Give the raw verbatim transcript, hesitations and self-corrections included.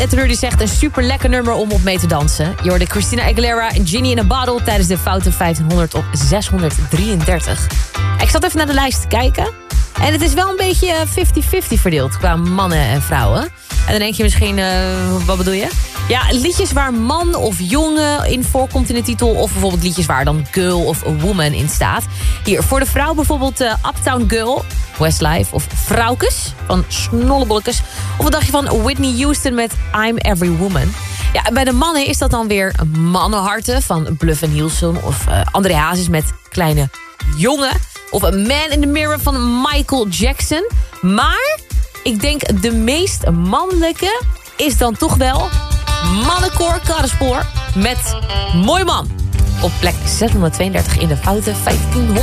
Ed Rudy zegt een super lekker nummer om op mee te dansen. Je hoorde Christina Aguilera en Ginny in a Bottle tijdens de Foute vijftienhonderd op zeshonderddrieëndertig. Ik zat even naar de lijst te kijken. En het is wel een beetje vijftig vijftig verdeeld qua mannen en vrouwen. En dan denk je misschien, uh, wat bedoel je? Ja, liedjes waar man of jongen in voorkomt in de titel. Of bijvoorbeeld liedjes waar dan girl of woman in staat. Hier, voor de vrouw bijvoorbeeld uh, Uptown Girl, Westlife of Vrouwkes van Snollebollekes. Of wat dacht je van Whitney Houston met I'm Every Woman. Ja, bij de mannen is dat dan weer Mannenharten van Bluff en Nielsen. Of uh, André Hazes met Kleine Jongen. Of A Man in the Mirror van Michael Jackson. Maar ik denk de meest mannelijke is dan toch wel Mannenkoor Karrespoor met Mooi Man. Op plek zeshonderdtweeëndertig in de Foute vijftienhonderd.